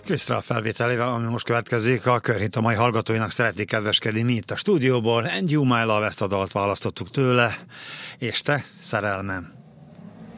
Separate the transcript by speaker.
Speaker 1: Krisztál felvételével, ami most következik, a Körhit a mai hallgatóinak szeretnék kedveskedni mi itt a stúdióból. And You My Love, ezt a dalt választottuk tőle, és te, szerelmem.